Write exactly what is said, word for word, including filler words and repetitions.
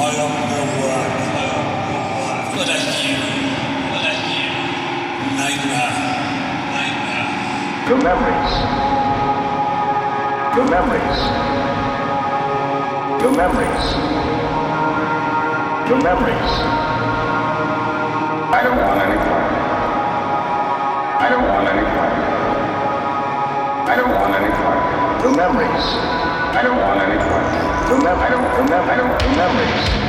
I am the one. What I hear, what I hear. Nightmare, nightmare. Your memories. Your memories. Your memories. Your memories. I don't want any part. I don't want any part. I don't want any part. Your memories. I don't want any part. Your mem- I don't. Your mem- I don't. Your memories.